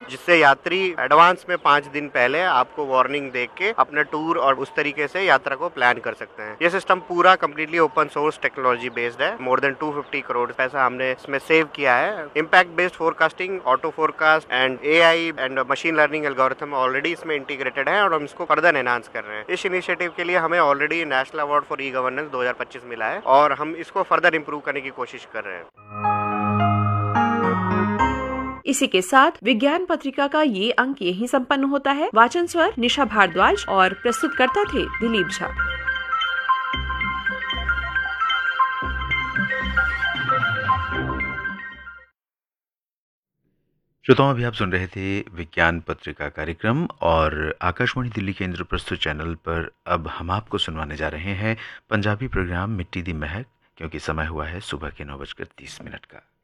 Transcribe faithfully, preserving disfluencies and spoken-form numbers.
जिससे यात्री एडवांस में पाँच दिन पहले आपको वार्निंग देख के अपना टूर और उस तरीके से यात्रा को प्लान कर सकते हैं। ये सिस्टम पूरा completely open source technology based है। More than to fifty crore पैसा हमने इसमें सेव किया है। Impact based forecasting, auto forecast and AI and machine learning algorithm already इसमें इंटीग्रेटेड है और हम इसको फर्दर एनहांस कर रहे हैं। इस इनिशिएटिव के लिए हमें already national award for e governance दो हज़ार पच्चीस मिला है और हम इसको फर्दर इंप्रूव करने की कोशिश कर रहे हैं। इसी के साथ विज्ञान पत्रिका का ये अंक यहीं संपन्न होता है। वाचन स्वर निशा भारद्वाज और प्रस्तुतकर्ता थे दिलीप झा। श्रोताओं, अभी आप सुन रहे थे विज्ञान पत्रिका कार्यक्रम और आकाशवाणी दिल्ली केंद्र प्रस्तुत चैनल पर अब हम आपको सुनवाने जा रहे हैं पंजाबी प्रोग्राम मिट्टी दी महक, क्योंकि समय हुआ है सुबह के नौ बजकर तीस मिनट का।